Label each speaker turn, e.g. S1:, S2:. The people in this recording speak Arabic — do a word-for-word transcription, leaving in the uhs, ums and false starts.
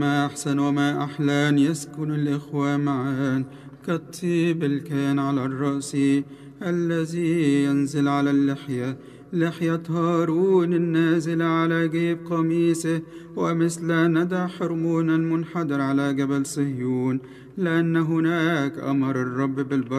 S1: ما أحسن وما أحلى أن يسكن الإخوة معا كالطيب الكان على الرأس الذي ينزل على اللحية، لحية هارون النازل على جيب قميصه، ومثل ندى حرمون المنحدر على جبل صهيون، لأن هناك أمر الرب بالبركة